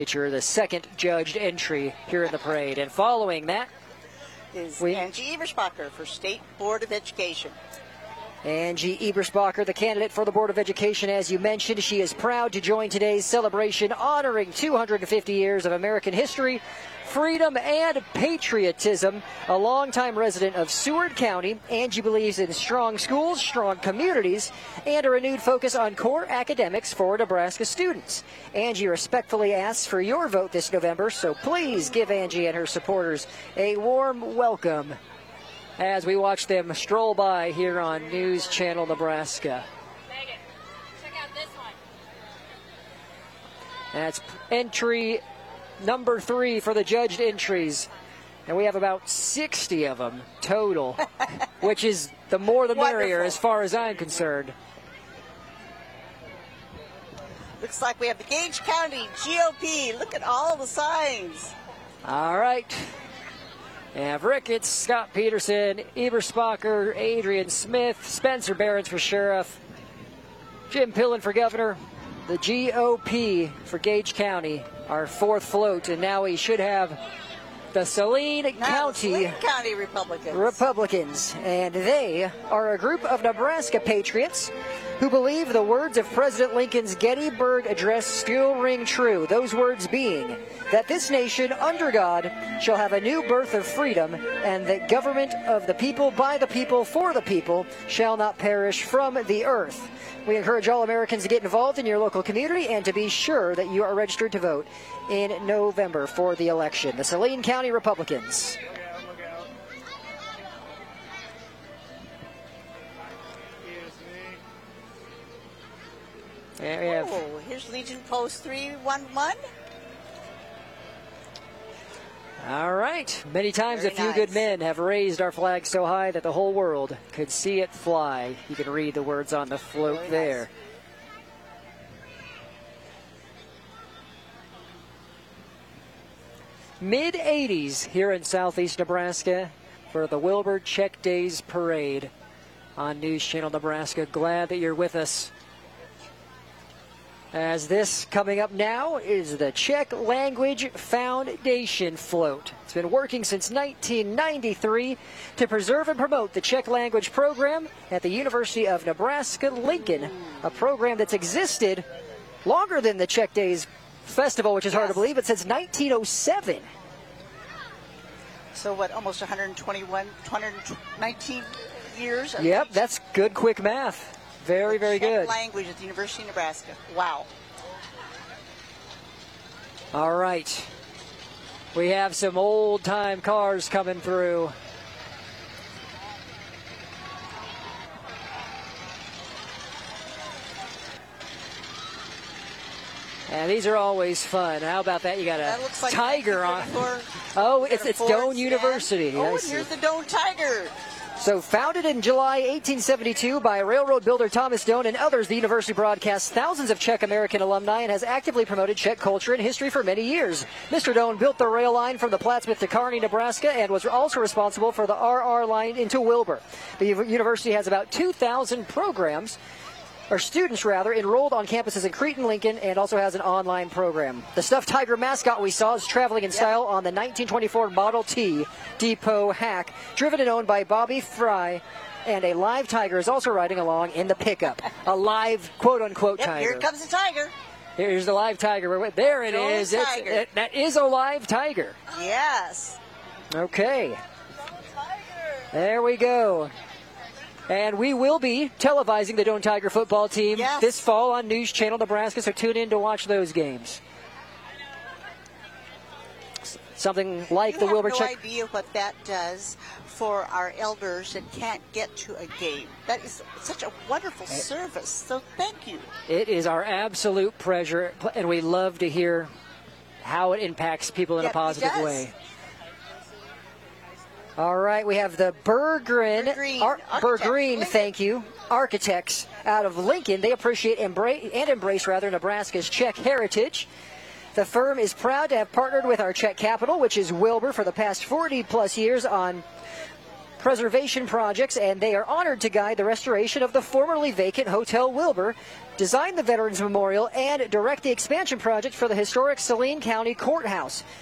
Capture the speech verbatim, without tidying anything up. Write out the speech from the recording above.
The second judged entry here in the parade. And following that is we, Angie Eberspacher for State Board of Education. Angie Eberspacher, the candidate for the Board of Education, as you mentioned. She is proud to join today's celebration honoring two hundred fifty years of American history, freedom, and patriotism. A longtime resident of Seward County, Angie believes in strong schools, strong communities, and a renewed focus on core academics for Nebraska students. Angie respectfully asks for your vote this November, so please give Angie and her supporters a warm welcome as we watch them stroll by here on News Channel Nebraska. Megan, check out this one. That's entry number three for the judged entries. And we have about sixty of them total, which is the more the merrier Wonderful. as far as I'm concerned. Looks like we have the Gage County G O P. Look at all the signs. All right. We have Ricketts, Scott Peterson, Eberspacher, Adrian Smith, Spencer Behrens for sheriff, Jim Pillen for governor, the G O P for Gage County, our fourth float, and now we should have the Saline Now County the Saline County Republicans. Republicans, and they are a group of Nebraska patriots who believe the words of President Lincoln's Gettysburg Address still ring true. Those words being that this nation, under God, shall have a new birth of freedom, and that government of the people, by the people, for the people, shall not perish from the earth. We encourage all Americans to get involved in your local community and to be sure that you are registered to vote in November for the election. The Saline County Republicans. There we have. Oh, here's Legion Post three one one. All right. Many times Very a few nice. good men have raised our flag so high that the whole world could see it fly. You can read the words on the float Very there. nice. mid eighties here in southeast Nebraska for the Wilbur Czech Days Parade on News Channel Nebraska. Glad that you're with us. As this coming up now is the Czech Language Foundation float. It's been working since nineteen ninety-three to preserve and promote the Czech language program at the University of Nebraska-Lincoln, a program that's existed longer than the Czech Days Festival, which is hard to Yes. believe, but since nineteen oh seven. So what, almost one hundred twenty-one, one hundred nineteen years? Of Yep, teaching that's good quick math. Very, very Czech good. language at the University of Nebraska. Wow. All right. We have some old-time cars coming through. And these are always fun. How about that? You got a That looks like tiger on. nineteen thirty-four. Oh, Got it's a it's Ford Doane stand. University. Oh, I and see. here's the Doane Tiger. So founded in July eighteen seventy-two by railroad builder Thomas Doane and others, the university broadcasts thousands of Czech American alumni and has actively promoted Czech culture and history for many years. Mister Doane built the rail line from the Plattsmouth to Kearney, Nebraska, and was also responsible for the R R line into Wilbur. The u- university has about two thousand programs, or students rather, enrolled on campuses in Cretin, Lincoln, and also has an online program. The stuffed tiger mascot we saw is traveling in style on the nineteen twenty-four Model T Depot Hack, driven and owned by Bobby Fry, and a live tiger is also riding along in the pickup. A live, quote-unquote, Yep, tiger. here comes the tiger. Here's the live tiger. There it Doane is. It's, tiger. it, that is a live tiger. Yes. Okay. There we go. And we will be televising the Doane Tiger football team Yes. this fall on News Channel Nebraska, so tune in to watch those games. S- Something like You the have Wilbur no Czech. idea what that does for our elders that can't get to a game. That is such a wonderful service. So thank you. It is our absolute pleasure, and we love to hear how it impacts people in Yep, a it positive does. way. All right, we have the Bergreen, Bergreen, Ar- architects, Bergreen, Lincoln. thank you, architects out of Lincoln. They appreciate embrace and embrace rather Nebraska's Czech heritage. The firm is proud to have partnered with our Czech capital, which is Wilbur, for the past forty plus years on preservation projects, and they are honored to guide the restoration of the formerly vacant Hotel Wilbur, design the Veterans Memorial, and direct the expansion project for the historic Saline County Courthouse.